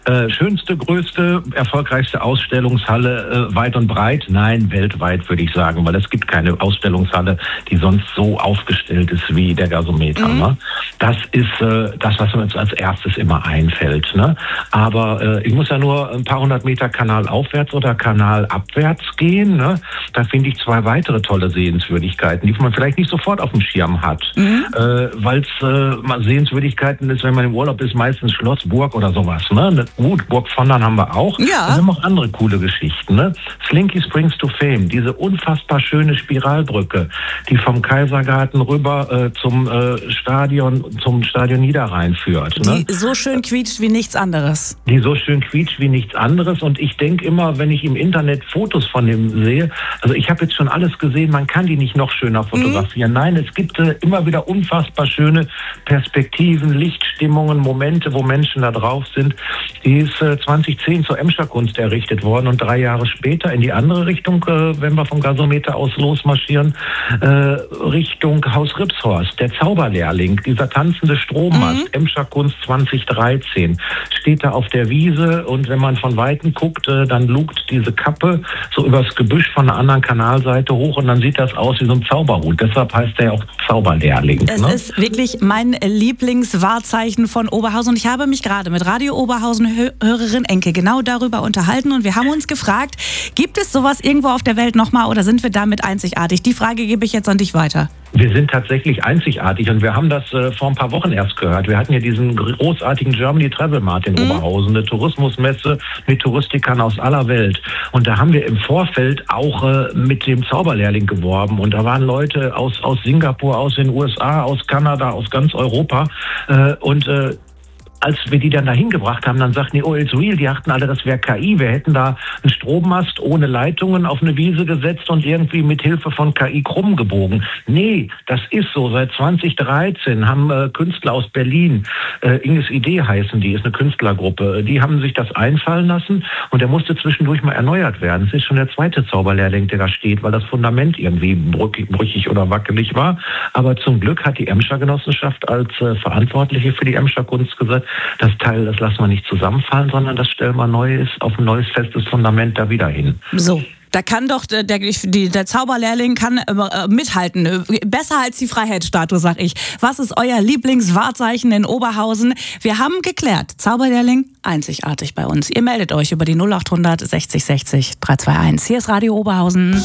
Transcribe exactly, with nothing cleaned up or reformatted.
Äh, schönste, größte, erfolgreichste Ausstellungshalle äh, weit und breit? Nein, weltweit würde ich sagen, weil es gibt keine Ausstellungshalle, die sonst so aufgestellt ist wie der Gasometer. Mhm. Ne? Das ist äh, das, was uns als erstes immer einfällt. Ne? Aber äh, ich muss ja nur ein paar hundert Meter Kanal aufwärts oder Kanal abwärts gehen. Ne? Da finde ich zwei weitere tolle Sehenswürdigkeiten, die man vielleicht nicht sofort auf dem Schirm hat. Mhm. Äh, weil es äh, Sehenswürdigkeiten ist, wenn man im Urlaub ist, meistens Schloss, Burg oder sowas. Ne? Gut, Burg Vondern haben wir auch. Ja. Wir haben auch andere coole Geschichten. Ne? Slinky Springs to Fame, diese unfassbar schöne Spiralbrücke, die vom Kaisergarten rüber äh, zum äh, Stadion, zum Stadion Niederrhein führt. Ne? Die so schön quietscht wie nichts anderes. Die so schön quietscht wie nichts anderes. Und ich denke immer, wenn ich im Internet Fotos von dem sehe, also ich habe jetzt schon alles gesehen, man kann die nicht noch schöner fotografieren. Mhm. Nein, es gibt äh, immer wieder unfassbar schöne Perspektiven, Lichtstimmungen, Momente, wo Menschen da drauf sind. Die ist äh, zwanzig zehn zur Emscher Kunst errichtet worden und drei Jahre später in die andere Richtung, äh, wenn wir vom Gasometer aus losmarschieren, äh, Richtung Haus Ripshorst, der Zauberlehrling, dieser tanzende Strommast, mhm. Emscher Kunst zwanzig dreizehn, steht da auf der Wiese und wenn man von Weitem guckt, äh, dann lugt diese Kappe so übers Gebüsch von einer anderen Kanalseite hoch und dann sieht das aus wie so ein Zauberhut. Deshalb heißt der auch Zauberlehrling. Es ne? ist wirklich mein Lieblingswahrzeichen von Oberhausen und ich habe mich gerade mit Radio Oberhausen-Hörerin Enke genau darüber unterhalten und wir haben uns gefragt, gibt es sowas irgendwo auf der Welt nochmal oder sind wir damit einzigartig? Die Frage gebe ich jetzt an dich weiter. Wir sind tatsächlich einzigartig und wir haben das äh, vor ein paar Wochen erst gehört. Wir hatten ja diesen großartigen Germany Travel Mart in mhm. Oberhausen, eine Tourismusmesse mit Touristikern aus aller Welt. Und da haben wir im Vorfeld auch äh, mit dem Zauberlehrling geworben. Und da waren Leute aus, aus Singapur, aus den U S A, aus Kanada, aus ganz Europa. Äh, und äh, als wir die dann da hingebracht haben, dann sagten die, oh, it's real, die dachten alle, das wäre K I. Wir hätten da einen Strommast ohne Leitungen auf eine Wiese gesetzt und irgendwie mit Hilfe von K I krumm gebogen. Nee, das ist so. Seit zwanzig dreizehn haben äh, Künstler aus Berlin, äh, Inges Idee heißen die, ist eine Künstlergruppe, die haben sich das einfallen lassen und der musste zwischendurch mal erneuert werden. Es ist schon der zweite Zauberlehrling, der da steht, weil das Fundament irgendwie brüchig, brüchig oder wackelig war. Aber zum Glück hat die Emscher Genossenschaft als äh, Verantwortliche für die Emscher Kunst gesagt, das Teil, das lassen wir nicht zusammenfallen, sondern das stellen wir neues, auf ein neues festes Fundament da wieder hin. So. Da kann doch der, der, der Zauberlehrling kann äh, mithalten. Besser als die Freiheitsstatue, sag ich. Was ist euer Lieblingswahrzeichen in Oberhausen? Wir haben geklärt. Zauberlehrling, einzigartig bei uns. Ihr meldet euch über die null acht hundert sechzig sechzig drei zwei eins. Hier ist Radio Oberhausen.